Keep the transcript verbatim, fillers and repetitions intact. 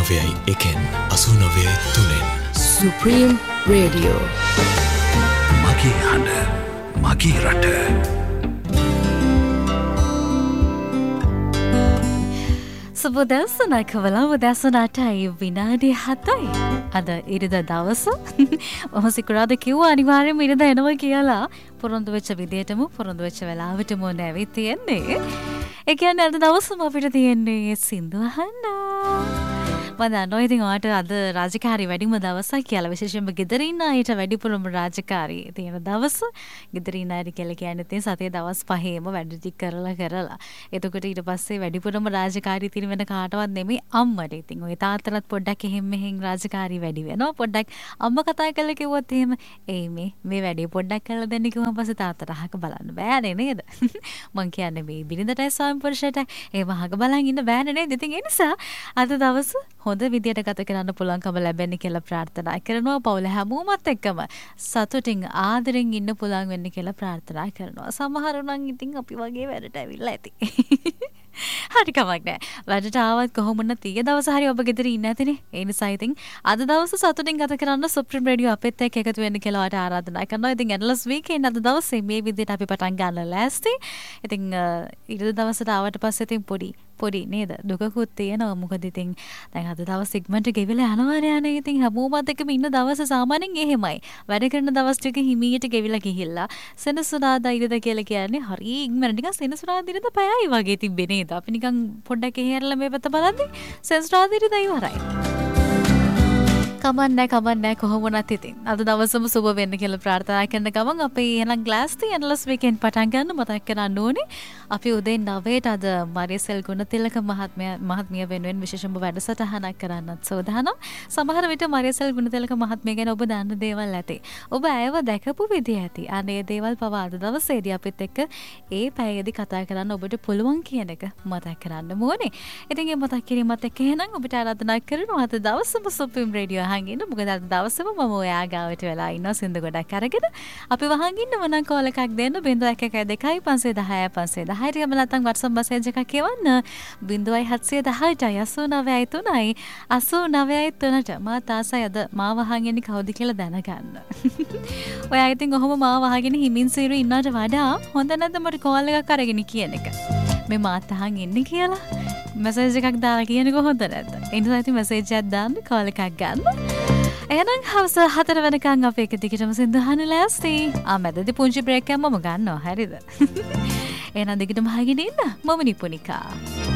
අසූනවයයි එකෙන් අසූනවයයි තුනෙන් Supreme Radio. මගේ හඬ මගේ රට. සුබදැසන කවලාව දැසනටයි විනාඩි හතයි. අද ඉරිදා දවස මම සිකුරාද කිව්වා අනිවාර්යයෙන්ම ඉරිදා එනවා කියලා. පොරොන්දු වෙච්ච විදියටම පොරොන්දු වෙච්ච වෙලාවටම නැවිත් තියෙන්නේ. ඒ කියන්නේ අද දවසම අපිට තියෙන්නේ සින්දු අහන්න. මම දන්නවා ඉතින් ඔයාට අද රාජකාරි වැඩිම දවසක් කියලා. විශේෂයෙන්ම ගෙදර ඉන්න අයට වැඩිපුරම රාජකාරි තියෙන දවස. ගෙදර ඉන්න අයට කියලා කියන්නේ ඉතින් සතියේ දවස් පහේම වැඩ ටික කරලා කරලා. එතකොට ඊට පස්සේ වැඩිපුරම රාජකාරි තියෙන වෙන කාටවත් නෙමෙයි අම්මට. ඉතින් ඔය තාත්තලත් පොඩ්ඩක් එහෙම මෙහෙන් රාජකාරි වැඩි වෙනවා. පොඩ්ඩක් අම්මා කතා කරලා කිව්වොත් එහෙම එයි මේ මේ වැඩේ පොඩ්ඩක් කරලා දෙන්න කිව්වම පස්සේ තාත්තට අහක බලන්න බෑනේ නේද? මං කියන්නේ මේ බිරිඳටයි ස්වාමි පුරුෂයටයි එහෙම අහක බලන් ඉන්න බෑනේ නේද? ඉතින් ඒ නිසා අද දවස් හොඳ විදියට ගත කරන්න පුළුවන්කම ලැබෙන්න කියලා ප්‍රාර්ථනා කරනවා. පවුල හැමෝමත් එක්කම සතුටින් ආදරෙන් ඉන්න පුළුවන් වෙන්න කියලා ප්‍රාර්ථනා කරනවා. සමහරු නම් ඉතින් අපි වගේ වැඩට ඇවිල්ලා ඇති. හරි කමක් නෑ. වැඩට ආවත් කොහොමුණ තිය දවස හරි ඔබ ගෙදර ඉන්න ඇතිනේ. ඒ නිසා ඉතින් අද දවස සතුටින් ගත කරන්න සුප්‍රීම රේඩියෝ අපිත් එක්ක එකතු වෙන්න කියලා ඔයාලට ආරාධනා කරනවා. ඉතින් ඇනලස් වීකෙන්ඩ් අද දවසේ මේ විදිහට අපි පටන් ගන්න ලෑස්ති. ඉතින් ඊළඟ දවසට ආවට පස්සේ ඉතින් පොඩි පොඩි නේද දුකකුත් තියෙනවා. මොකද ඉතින් දැන් අද දවස් ඉක්මනට ගෙවිලා යනවා නේ. ඉතින් හැමෝමත් එක්කම ඉන්න දවස සාමාන්‍යයෙන් එහෙමයි. වැඩ කරන දවස් ටික හිමීට ගෙවිලා ගිහිල්ලා සෙනසුරාදා ඉරිදා කියලා කියන්නේ හරි ඉක්මනට නිකන් සෙනසුරාදා ඉරිදා පැයයි වගේ තිබ්බේ නේද? අපි නිකන් පොඩ්ඩක් එහෙරලා මේ පැත්ත බලද්දි සෙනසුරාදා ඉරිදා ඉවරයි. කමන්නේ කමන්නේ කොහොම වුණත් ඉතින් අද දවසම සුබ වෙන්න කියලා ප්‍රාර්ථනා කරන ගමන් අපි එහෙනම් ග්ලාස් ටී ඇනලස් වීකෙන්ඩ් පටන් ගන්න මතක් කරන්න ඕනේ. අපි උදේ නවයට අද මරියසෙල් ගුණතිලක මහත්මිය මහත්මිය වෙනුවෙන් විශේෂම වැඩසටහනක් කරන්නත් සූදානම්. සමහර විට මරියසෙල් ගුණතිලක මහත්මිය ගැන ඔබ දන්න දේවල් ඇති. ඔබ ඇයව දැකපු විදිහ ඇති. අනේ දේවල් පවා අද දවසේදී අපිත් එක්ක ඒ පැයේදී කතා කරන්න ඔබට පුළුවන් කියන එක මතක් කරන්න ඕනේ. ඉතින් මේ මතක් කිරීමත් එක්ක එහෙනම් ඔබට ආරාධනා කරනවා අද දවසම සුප්‍රීම රේඩියෝ අහගෙන. මොකද අද දවසම මම ඔයා ගාවට වෙලා ඉන්නවා සින්දු ගොඩක් අරගෙන. අපි වහන් ඉන්නව නම් කෝල් එකක් දෙන්න බිංදුව එක එකයි දෙකයි පන්සිය දහයයි පන්සිය දහයයි එහෙම නැත්නම් WhatsApp මැසේජ් එකක් එවන්න බිංදුවයි හත්සිය දහයටයි අසූ නවයයි තුනයි අසූ නවයයි තුනට මා තාසයි අද මා වහන් ඉන්නේ කවුද කියලා දැනගන්න. ඔයා ඉතින් ඔහොම මා වහගෙන හිමින් සිරු ඉන්නවට වඩා හොඳ නැද්ද මට කෝල් එකක් අරගෙන කියන එක. මේ මාත් අහන් ඉන්නේ කියලා මැසේජ් එකක් දාලා කියනකො හොඳ නැද්ද? ඒ නිසා ඉතින් මැසේජ් එකක් දාන්න කෝල් එකක් ගන්න. එහෙනම් හවස හතර වෙනකන් අපි එක දිගටම සින්දු අහන්න ලෑස්ති. ආ මැදදී පුංචි බ්‍රේක් එකක් මම ගන්නවා. හරිද? එහෙනම් දිගටම අහගෙන ඉන්න. මම නිපුනිකා.